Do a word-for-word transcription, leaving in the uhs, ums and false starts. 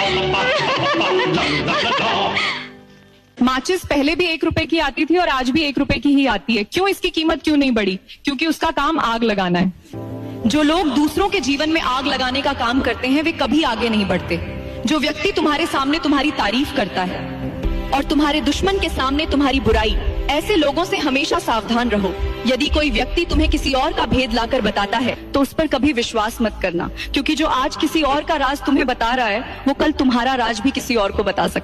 माचिस पहले भी एक रुपए की आती थी और आज भी एक रुपए की ही आती है। क्यों इसकी कीमत क्यों नहीं बढ़ी? क्योंकि उसका काम आग लगाना है। जो लोग दूसरों के जीवन में आग लगाने का काम करते हैं वे कभी आगे नहीं बढ़ते। जो व्यक्ति तुम्हारे सामने तुम्हारी तारीफ करता है और तुम्हारे दुश्मन के सामने तुम्हारी बुराई, ऐसे लोगों से हमेशा सावधान रहो। यदि कोई व्यक्ति तुम्हें किसी और का भेद लाकर बताता है तो उस पर कभी विश्वास मत करना, क्योंकि जो आज किसी और का राज तुम्हें बता रहा है वो कल तुम्हारा राज भी किसी और को बता सकता है।